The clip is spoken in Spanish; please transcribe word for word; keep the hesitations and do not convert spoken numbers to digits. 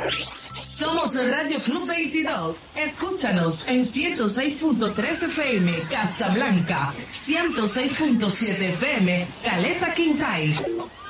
Somos Radio Club veintidós. Escúchanos en ciento seis punto tres F M Casablanca, ciento seis punto siete F M Caleta Quintay.